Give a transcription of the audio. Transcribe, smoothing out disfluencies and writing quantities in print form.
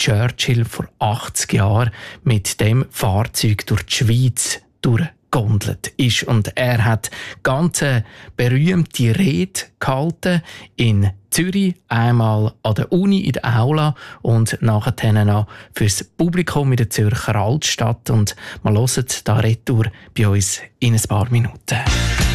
Churchill vor 80 Jahren mit dem Fahrzeug durch die Schweiz durchgegondelt ist. Und er hat ganz eine berühmte Rede gehalten in Zürich, einmal an der Uni in der Aula und nachher noch fürs Publikum in der Zürcher Altstadt. Und wir hören da retour bei uns in ein paar Minuten.